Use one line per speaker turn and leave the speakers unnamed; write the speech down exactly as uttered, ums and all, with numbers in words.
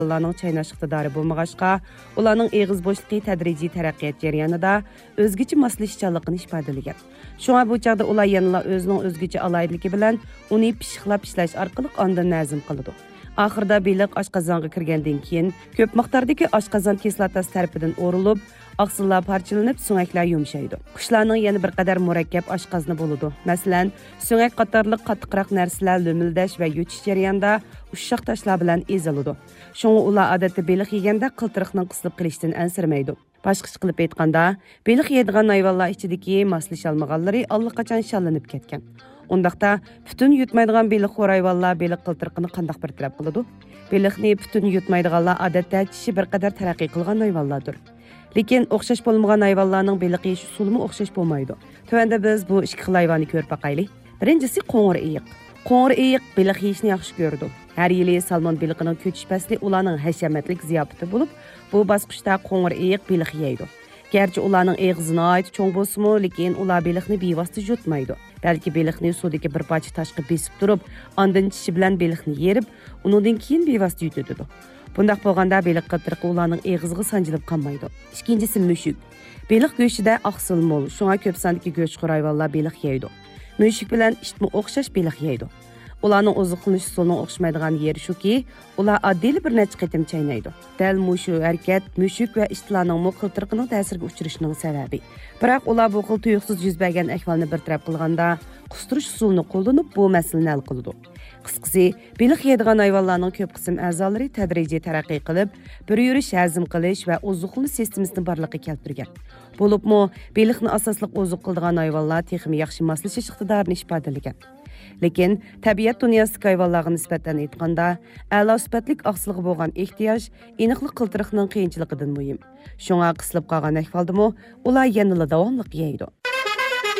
Ularning chaynash iqtidori bo'lmag'achqa, ularning eg'iz bo'shliqi tadrijiy taraqqiyot jarayonida o'zgacha moslashuvchanligini ifodalagan. Shunga bu chaqda ular yanada o'zining o'zgacha alayidligi bilan uni pishiqlab ishlash orqali ondan nazm qiladi. Oxirida beliq oshqozonga kirgandan keyin ko'p miqdordagi oshqozon kislotasi tarafidan o'rilib, oqsillar parchalanib, so'ngaklar yumshaydi. Qushlarning yana bir qadar murakkab oshqozni bo'ladi. Masalan, so'ngak qatorliq qattiqroq narsalar lo'mildash va yutish jarayonida ushoq toshlar bilan eziladi. Shunga ular odatda beliq yeganda qiltiriqning qisilib qilishdan ansirmaydi. Boshqacha qilib aytganda, beliq yeydigan hayvonlar ichidagi moslasholmaganlari allaqachon shallanib ketgan. Undaqda bütün yutmaydigan beliqxo'r hayvonlar beliq qiltiriqini qandaq bir taraf qiladi? Beliqni bütün yutmaydiganlar odatda tishi bir qadar taraqqiy qilgan hayvonlardir. Lekin o'xshash bo'lmagan hayvonlarning beliq yeyish usulimi o'xshash bo'lmaydi. Tövəndə biz bu ikki xil hayvonni ko'rib baqaylik. Birinchisi qo'ng'ir eyiq. Qo'ng'ir eyiq beliq yeyishni yaxshi ko'radi. Har yili salmon beliqining ko'chish fasli ularning hashamatlik ziyofati bo'lib, bu bosqichda qo'ng'ir eyiq beliq yeydi. Gerçi ularning eg'izini ayt cho'ng bo'lsa-mu, lekin ular beliqni bevosita yutmaydi. Balki beliqni suvdagi bir parcha toshga besib turib, ondan tishi bilan beliqni yerib, undan keyin bevosita yutadi. Bundaq bo'lganda beliq qiltiriqi ularning eg'iziga sanjilib qolmaydi. Ikkinchisi mushuk. Beliq go'shtida oqsil mo'l, shunga ko'p sondagi go'shtxo'r hayvonlar beliq yeydi. Mushuk bilan itmi o'xshash beliq yeydi. Ularning oziqlanish usulining o'xshamaydigan yeri shuki, ular oddiy bir necha qitim chaynaydi. Dal mushu harakat mushuk va itlarning qiltiriqining ta'siriga uchrashining sababi. Biroq ular bu xil tuyuqsiz yuz bergan ahvolni bartaraf qilganda, qustirish usulini qo'llanib bu masalani hal qiladi. Qisqasi, beliq yeydigan hayvonlarning ko'p qism a'zolari tadrijiy taraqqiy qilib, bir yurish hazm qilish va oziqlanish sistemasini barliqqa keltirgan. Bo'libmi, beliqni asosli oziq qiladigan hayvonlar texnik yaxshi moslashish iqtidorini ifodalagan. Lekin tabiat dunyosidagi hayvonlarga nisbatan aytganda, a'lo sifatlik oqsilga bo'lgan ehtiyoj aniqlik qiltiriqning qiyinchiligidan muhim. Shunga qisilib qolgan ahvoldami, ular yanada davomli yeydi.